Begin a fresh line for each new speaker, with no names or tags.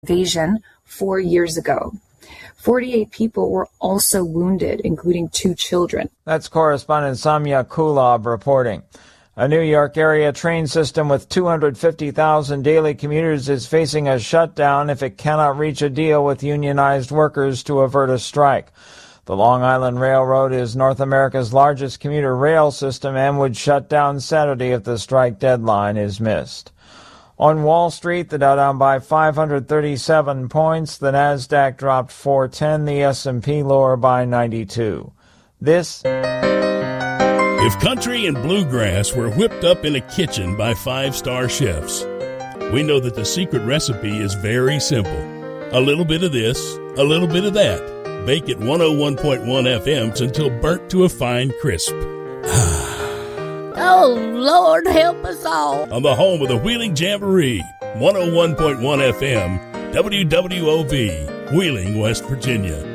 invasion 4 years ago. 48 people were also wounded, including 2 children.
That's correspondent Samya Kulab reporting. A New York area train system with 250,000 daily commuters is facing a shutdown if it cannot reach a deal with unionized workers to avert a strike. The Long Island Railroad is North America's largest commuter rail system and would shut down Saturday if the strike deadline is missed. On Wall Street, the Dow down by 537 points, the Nasdaq dropped 410, the S&P lower by 92. This...
If country and bluegrass were whipped up in a kitchen by 5-star chefs, we know that the secret recipe is very simple. A little bit of this, a little bit of that. Bake at 101.1 FMs until burnt to a fine crisp.
Oh, Lord, help us all.
On the home of the Wheeling Jamboree, 101.1 FM, WWOV, Wheeling, West Virginia.